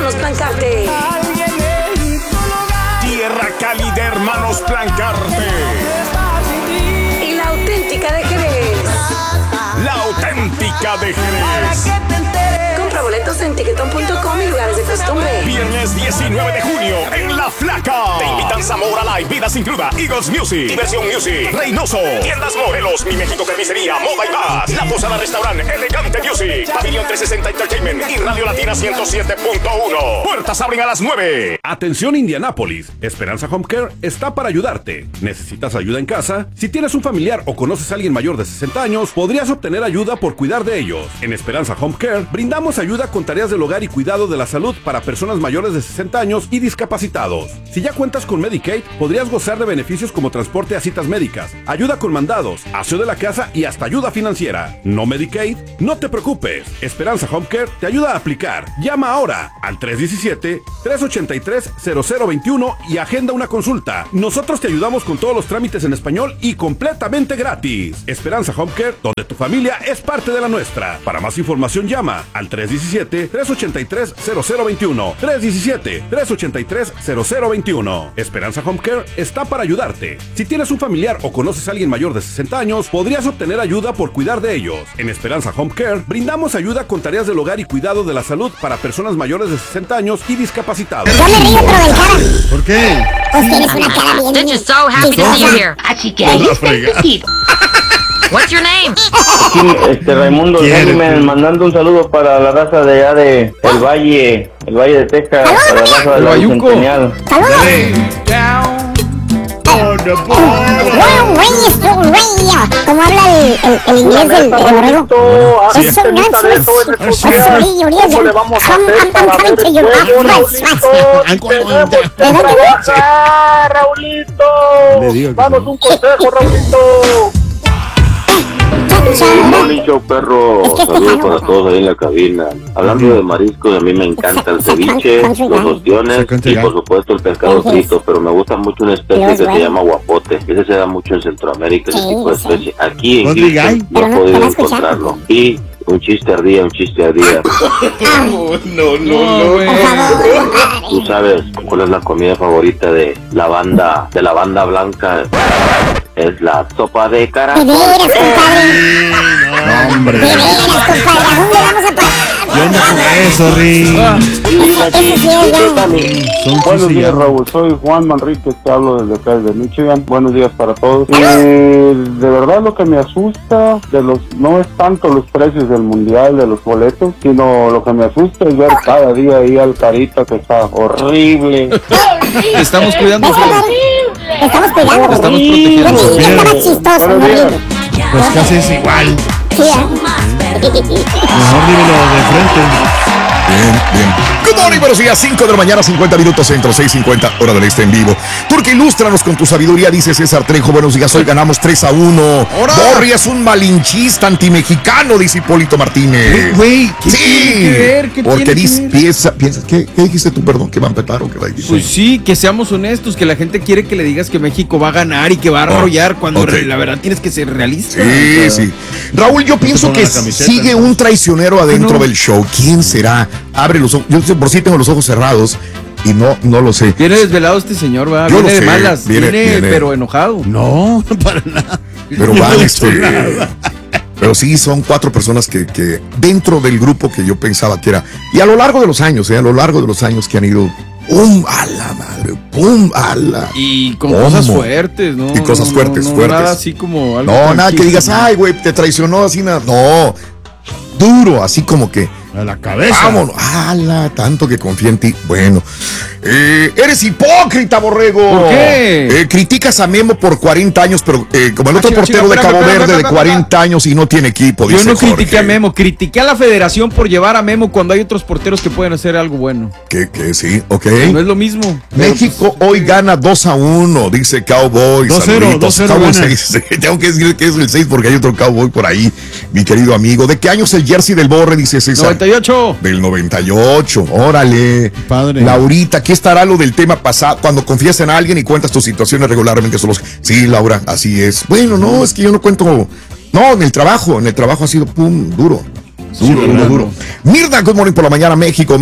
Hermanos Plancarte. Tierra Cali de Hermanos Plancarte. Y la auténtica de Jerez. La auténtica de Jerez. Compra boletos en tiquetón.com y lugares de costumbre. Viernes 19 de junio en La Flaca. Te invitan Zamora Live, Vidas Includa, Eagles Music, Diversión Music, Reynoso, Tiendas Morelos, Mi México Carnicería, Moda y más. La Posada Restaurante, Elegante Music, Pavilion 360 Entertainment y Radio Latina 107.1. Puertas abren a las 9. Atención Indianápolis, Esperanza Home Care está para ayudarte. ¿Necesitas ayuda en casa? Si tienes un familiar o conoces a alguien mayor de 60 años, podrías obtener ayuda por cuidar de ellos. En Esperanza Home Care brindamos ayuda con tareas del hogar y cuidado de la salud para personas mayores de 60 años y discapacitados. Si ya cuentas con Medicaid, podrías gozar de beneficios como transporte a citas médicas, ayuda con mandados, aseo de la casa y hasta ayuda financiera. ¿No Medicaid? No te preocupes. Esperanza Home Care te ayuda a aplicar. Llama ahora al 317-383-0021 y agenda una consulta. Nosotros te ayudamos con todos los trámites en español y completamente gratis. Esperanza Home Care, donde tu familia es parte de la nuestra. Para más información llama al 317-383-0021. 317-383-0021. Esperanza Home Care está para ayudarte. Si tienes un familiar o conoces a alguien mayor de 60 años, podrías obtener ayuda por cuidar de ellos. En Esperanza Home Care brindamos ayuda con tareas del hogar y cuidado de la salud para personas mayores de 60 años y discapacitados. Yo me río, pero del cara. ¿Por qué? Pues tienes una cara bien. They're just so happy to see you here. Así que ahí está el vestido. What's your name? Aquí, Raimundo Hermen, mandando un saludo para la raza de allá de el Valle de Texas, para la raza de la Centennial. ¿Cómo habla el inglés del borrego? Es un ¿Cómo le vamos a hacer para ver el Raulito? Vamos, un consejo, Raulito. Bonito perro, saludos para todos ahí en la cabina. Hablando de mariscos, a mí me encanta el ceviche, los ostiones y por supuesto el pescado frito, pero me gusta mucho una especie que se llama guapote. Ese se da mucho en Centroamérica, ese tipo de especie. Aquí en Houston no he podido encontrarlo. Y un chiste al día. No. ¿Tú sabes cuál es la comida favorita de la banda blanca? Es la sopa de caracol. ¿De veras, compadre? No, hombre. ¿De veras, compadre? ¿A dónde vamos a parar? Yo ando con eso, Rick. Buenos días, Raúl. Soy Juan Manrique, te hablo desde acá, desde Michigan. Buenos días para todos. De verdad lo que me asusta no es tanto los precios del mundial, de los boletos, sino lo que me asusta es ver cada día ahí al Carita, que está horrible. Estamos cuidando. Estamos cuidando. Estamos protegiendo. Estaba chistoso. Pues casi es igual. Sí, Mejor dímelo de frente. Bien. Good morning, buenos días, 5 de la mañana, 50 minutos centro, 6:50, hora del este en vivo. Turque, ilústranos con tu sabiduría, dice César Trejo. Buenos días, hoy ganamos 3-1. Borri es un malinchista antimexicano, dice Hipólito Martínez. Güey, ¿qué sí, tiene que ver? ¿Qué porque tiene que ver? piensas, ¿qué dijiste tú, perdón? ¿Que va a empatar o que va a ir? Pues sí, que seamos honestos, que la gente quiere que le digas que México va a ganar y que va a arrollar cuando la verdad tienes que ser realista. Sí. Raúl, yo pienso que sigue un traicionero adentro del show. ¿Quién será? Abre los ojos. Yo por sí tengo los ojos cerrados y no lo sé. Viene desvelado este señor, va. Yo Viene de sé, malas. Viene, pero enojado. No, para nada. Pero pero sí, son 4 personas que dentro del grupo que yo pensaba que era. Y a lo largo de los años, que han ido. ¡Pum! ¡A la madre! ¡Pum! ¡A la! Y con cosas fuertes, ¿no? Y cosas fuertes. Nada así como algo. No, nada que digas, ay, güey, te traicionó así, nada. No. Duro, así como que. A la cabeza. Vámonos. ¡Hala! Tanto que confía en ti. Bueno. Eres hipócrita, borrego. ¿Por qué? Criticas a Memo por 40 años, pero como el otro portero de Cabo Verde de 40 años y no tiene equipo, dice Yo no Jorge. critiqué a Memo, critiqué a la federación por llevar a Memo cuando hay otros porteros que pueden hacer algo bueno. Que sí, ok. No es lo mismo. México hoy gana 2-1, dice Cowboy. 2-0 Cowboys. Tengo que decir que es el 6 porque hay otro Cowboy por ahí, mi querido amigo. ¿De qué año es el jersey del Borre? Dice César. 98. Del 98, órale. Padre. Laurita, aquí estará lo del tema pasado, cuando confías en alguien y cuentas tus situaciones regularmente. Sí, Laura, así es. Bueno, no, es que yo no cuento. No, en el trabajo ha sido pum, duro. Duro. Mirna, good morning por la mañana, México.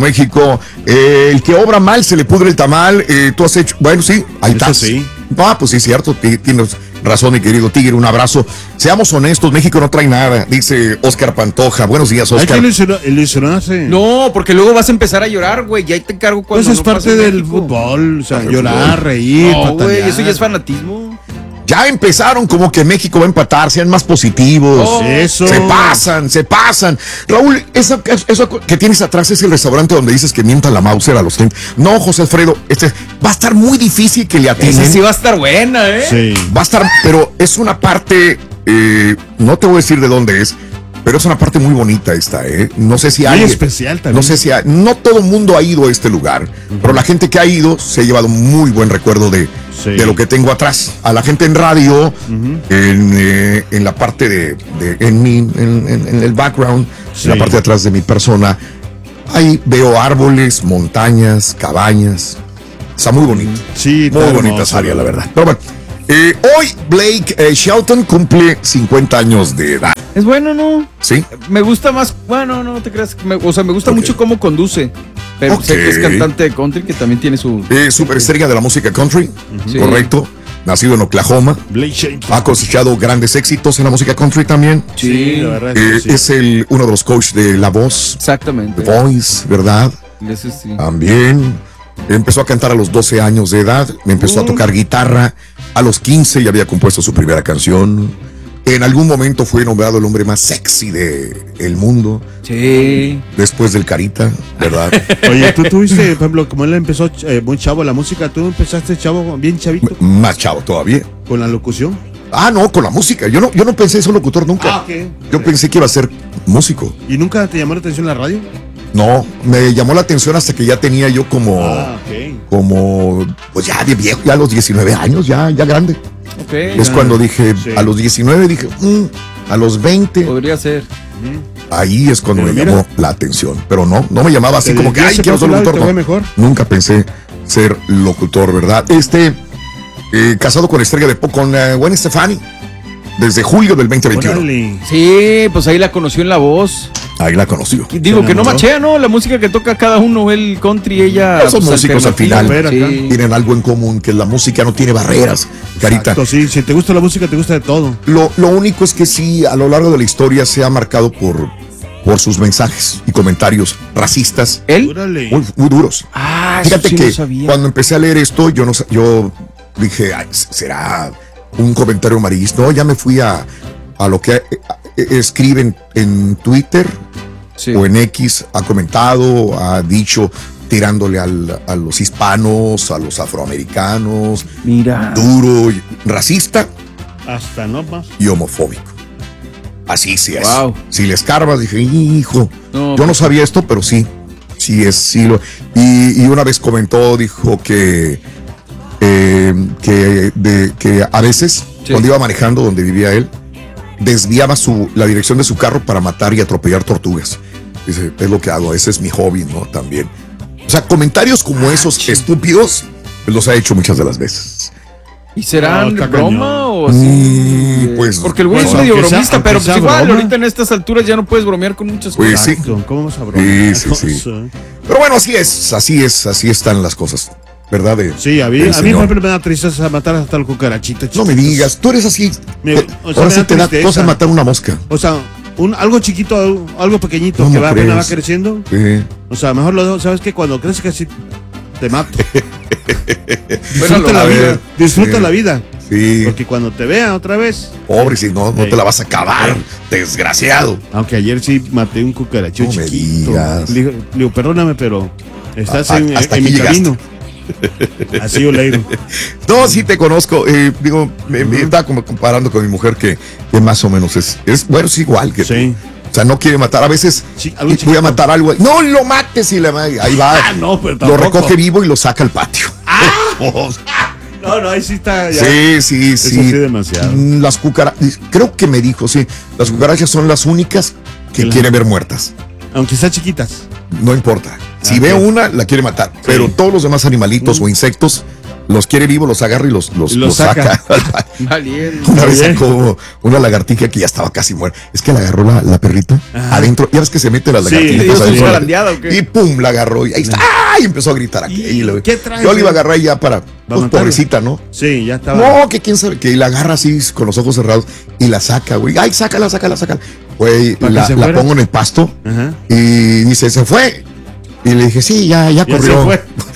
El que obra mal se le pudre el tamal. Tú has hecho, bueno, sí, ahí estás. Sí. Pues sí, cierto, tienes razón, mi querido Tigre, un abrazo. Seamos honestos, México no trae nada, dice Oscar Pantoja. Buenos días, Oscar. Hay que ilusionarse. No, porque luego vas a empezar a llorar, güey, y ahí te encargo cuando Pues es no parte pase del México. fútbol, o sea, llorar, reír, No, güey, patalear. eso ya es fanatismo. Ya empezaron como que México va a empatar, sean más positivos. Oh, eso. Se pasan. Raúl, eso que tienes atrás es el restaurante donde dices que mientan la Mauser a los clientes. No, José Alfredo, va a estar muy difícil que le atinen. Esa sí va a estar buena, ¿eh? Sí. Va a estar, pero es una parte, no te voy a decir de dónde es, pero es una parte muy bonita esta, ¿eh? No sé si hay. Muy especial también. No sé si hay. No todo el mundo ha ido a este lugar, pero la gente que ha ido se ha llevado muy buen recuerdo de lo que tengo atrás. A la gente en radio, en la parte en el background, en la parte de atrás de mi persona, ahí veo árboles, montañas, cabañas. Está muy bonito. Sí, muy bonita esa área, la verdad. Pero bueno, hoy Blake Shelton cumple 50 años de edad. Es bueno, ¿no? Sí. Me gusta más, bueno, no te creas, me gusta mucho cómo conduce. Pero sé que es cantante de country, que también tiene su... superestrella de la música country, Sí. correcto. Nacido en Oklahoma. Blake Shelton. Ha cosechado grandes éxitos en la música country también. Sí, la verdad es que sí. Es uno de los coaches de La Voz. Exactamente. The Voice, ¿verdad? Ese sí. También. Empezó a cantar a los 12 años de edad. Empezó a tocar guitarra. A los 15 ya había compuesto su primera canción. En algún momento fue nombrado el hombre más sexy del mundo. Sí. Después del Carita, ¿verdad? Oye, tú tuviste, por ejemplo, como él empezó muy chavo la música, tú empezaste chavo, bien chavito, Más chavo todavía. con la locución. Ah, no, con la música. Yo no pensé ser locutor nunca. Ok. Yo pensé que iba a ser músico. ¿Y nunca te llamó la atención la radio? No, me llamó la atención hasta que ya tenía yo pues ya de viejo, ya a los 19 años, ya grande. Okay. Es cuando dije, sí. a los 19 dije, a los 20, Podría ser. ahí es cuando Pero me mira. llamó la atención. Pero no me llamaba así Te como que, ay, desviaste quiero ser por otro lado y locutor. te fue No. mejor. Nunca pensé ser locutor, ¿verdad? Casado con Estrella de Pop, con Gwen Stefani, desde julio del 2021. Órale. Sí, pues ahí la conoció en La Voz. Ahí la conoció. Y digo Se que no enamoró. machea, ¿no? La música que toca cada uno, el country, ella... Son músicos al final. Sí. Tienen algo en común, que la música no tiene barreras, Carita. Exacto, sí, si te gusta la música, te gusta de todo. Lo único es que sí, a lo largo de la historia se ha marcado por sus mensajes y comentarios racistas ¿Él? Órale. muy duros. Ah, eso Fíjate sí que no sabía. cuando empecé a leer esto, yo dije, ay, ¿será un comentario amarillista? No, ya me fui a lo que escriben en Twitter Sí. o en X, ha comentado, ha dicho, tirándole a los hispanos, a los afroamericanos, Mira. duro, racista Hasta no más. y homofóbico. Así sí es. Wow. Si le escarbas, dije, hijo, No, yo no sabía esto, pero sí es, sí lo. Y una vez comentó, dijo que a veces, Sí. cuando iba manejando donde vivía él, desviaba la dirección de su carro para matar y atropellar tortugas. Dice, es lo que hago, ese es mi hobby, ¿no? También. O sea, comentarios como esos estúpidos, los ha hecho muchas de las veces. ¿Y serán No, está broma cañón. o así? Pues, Porque el güey pues, es medio aunque sea- bromista, aunque pero sea pues igual, broma. ahorita en estas alturas ya no puedes bromear con muchas Pues cosas. sí. Exacto, ¿cómo vas a broma? Sí. Pero bueno, así están las cosas, ¿verdad? Sí, a mí El por señor. ejemplo me da tristeza matar hasta el cucarachito. No me digas, tú eres así. Me- o sea, Ahora me sí da te da tristeza. cosa matar una mosca. O sea, algo chiquito, algo pequeñito ¿Cómo que apenas va crees? creciendo. Sí. O sea, mejor lo dejo, ¿sabes qué? Cuando crees que así te mato. Bueno, Disfruta la a vida. ver, Disfruta sí. la vida. Sí. Porque cuando te vea otra vez. Pobre, si no te la vas a acabar, desgraciado. Aunque ayer sí maté un cucarachito No me chiquito. digas. Le digo, perdóname, pero estás Hasta en aquí mi llegaste. camino. Así yo le digo. No, sí te conozco. Me estaba como comparando con mi mujer que más o menos es bueno, es igual que Sí. tú. O sea, no quiere matar. A veces Sí, algo voy chiquito. a matar algo. No lo mates y ahí va. Ah, no, pero lo tampoco. recoge vivo y lo saca al patio. No, ahí sí está. Ya. Sí. Eso sí, demasiado. Las cucarachas, creo que me dijo, sí. Las cucarachas son las únicas que Claro. quiere ver muertas. Aunque sean chiquitas. No importa. Si Ah, ve ok. una, la quiere matar. Pero todos los demás animalitos o insectos los quiere vivos, los agarra y los saca. Una vez sacó una lagartija que ya estaba casi muerta. Es que la agarró la perrita adentro. Ya ves que se mete las lagartijas adentro. Y pum, la agarró y ahí está. Y empezó a gritar aquí. ¿Qué traes? Yo le iba a agarrar ya para pobrecita, ¿no? Sí, ya estaba. No, que quién sabe, que la agarra así con los ojos cerrados y la saca, güey. Ay, sácala. Güey, la pongo en el pasto y dice, se fue. Y le dije, sí, ya corrió.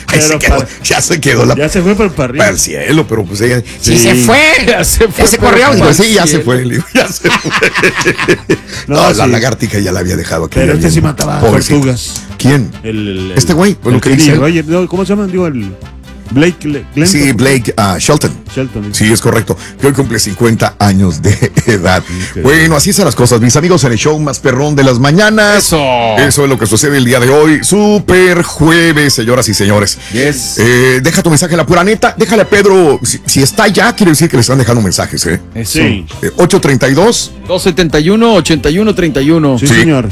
Ya se quedó. Ya se fue para arriba. Para el cielo, pero pues ella. Sí, se fue. Ya se corrió. Sí, ya se fue. Ya se fue. No, la lagartija ya la había dejado aquí. Pero sí mataba tortugas. ¿Quién? Este güey. Lo que dice Roger. ¿Cómo se llama? Digo, el Blake. Sí, Blake Shelton. Sí, es correcto. Que hoy cumple 50 años de edad. Okay. Bueno, así son las cosas, mis amigos, en el show más perrón de las mañanas. Eso es lo que sucede el día de hoy. Super jueves, señoras y señores. Yes. Deja tu mensaje, la pura neta. Déjale a Pedro. Si está ya, quiere decir que le están dejando mensajes, Sí. 832 271 8131. Sí, señor.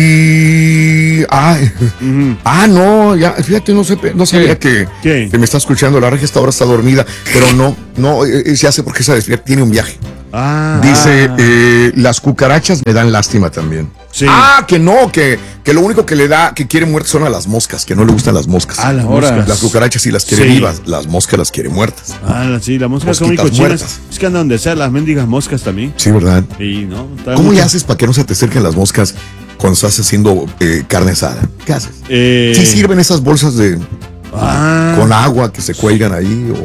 Y no, ya, fíjate, no sabía que me está escuchando. La regia ahora está dormida, pero no se hace porque esa despierta, tiene un viaje. Dice, las cucarachas me dan lástima también. Sí. Que no, que lo único que le da, que quiere muertas son a las moscas, que no le gustan las moscas. Las moscas. Las cucarachas sí las quiere vivas, las moscas las quiere muertas. Sí, las moscas son muy cochinas. Es que andan donde sea, las mendigas moscas también. Sí, ¿verdad? Y no. ¿Cómo le haces para que no se te acerquen las moscas cuando estás haciendo carne asada? ¿Qué haces? ¿Sí sirven esas bolsas de con agua que se cuelgan ahí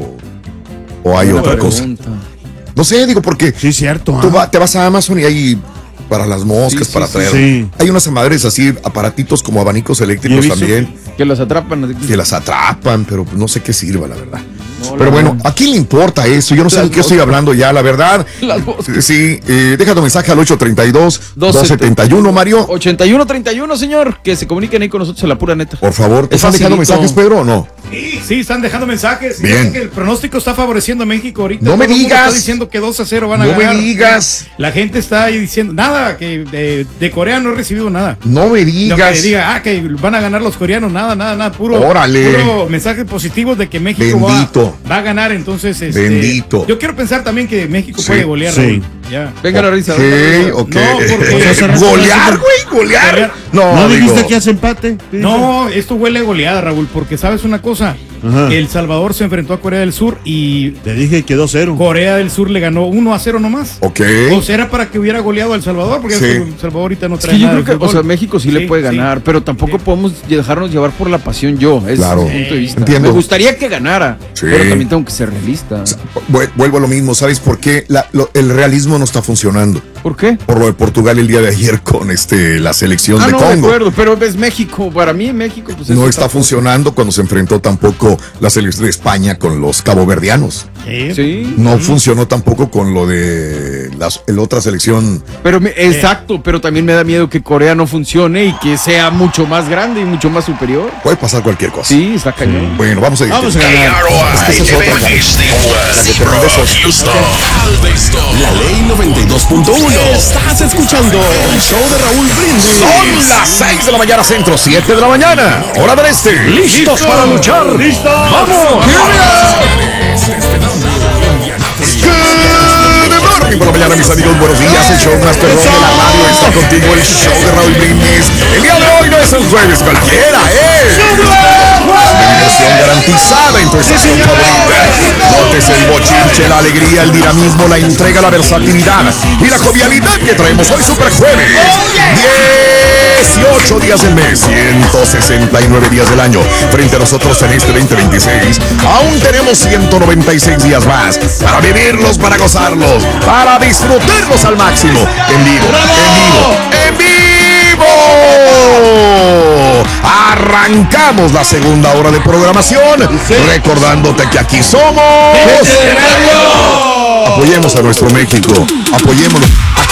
o hay otra cosa? No sé, digo, porque sí, cierto. Tú te vas a Amazon y hay para las moscas, para traer. Sí. Hay unas madres así, aparatitos como abanicos eléctricos también. Que las atrapan. Que las atrapan, pero no sé qué sirva, la verdad. Pero bueno, ¿a quién le importa eso? Yo no sé de qué estoy hablando ya, la verdad. Sí, deja tu mensaje al 832-271, Mario. 8131, señor. Que se comuniquen ahí con nosotros a la pura neta. Por favor, ¿están dejando mensajes, Pedro, o no? Sí, están dejando mensajes. Bien. Que el pronóstico está favoreciendo a México ahorita. No me digas. Está diciendo que 2-0 van a ganar. No me digas. La gente está ahí diciendo nada, que de Corea no he recibido nada. No me digas. No, que diga, que van a ganar los coreanos, nada, puro mensajes positivos de que México va a ganar, entonces bendito. Yo quiero pensar también que México puede golear. Sí. Ya. Venga la risa. Ok. No, porque golear. No dijiste que hace empate. No, esto huele a goleada, Raúl, porque sabes una cosa. El Salvador se enfrentó a Corea del Sur y te dije que 2-0. Corea del Sur le ganó 1-0 nomás. Ok. O sea, era para que hubiera goleado a El Salvador, porque El Salvador ahorita no trae yo nada. creo que, México sí le puede ganar, pero tampoco podemos dejarnos llevar por la pasión Claro. Desde mi punto de vista. Entiendo. Me gustaría que ganara, pero también tengo que ser realista. Vuelvo a lo mismo, ¿sabes por qué? El realismo no está funcionando. ¿Por qué? Por lo de Portugal el día de ayer con la selección de Congo. De acuerdo, pero es México. Para mí México pues no está funcionando cuando se enfrentó tampoco la selección de España con los caboverdianos. Sí. No funcionó tampoco con lo de la otra selección. Pero exacto, pero también me da miedo que Corea no funcione y que sea mucho más grande y mucho más superior. Puede pasar cualquier cosa. Sí, está cañón. Bueno, vamos a ir. Vamos a ganar. La ley 92.1. Estás escuchando el show de Raúl Brindis. Son las 6 de la mañana centro, 7 de la mañana, hora del este. ¿Listos para luchar? ¡Listos! ¡Vamos! Por la mañana, mis amigos, buenos días. El show más perrón de la radio está contigo, el show de Raúl Brindis. El día de hoy no es un jueves cualquiera, diversión garantizada en tu estación favorita. Notes el bochinche, la alegría, el dinamismo, la entrega, la versatilidad y la jovialidad que traemos hoy super jueves. 18 días del mes, 169 días del año. Frente a nosotros en este 2026, aún tenemos 196 días más para vivirlos, para gozarlos, para disfrutarlos al máximo. En vivo. Arrancamos la segunda hora de programación, recordándote que aquí somos. Apoyemos a nuestro México, apoyémoslo.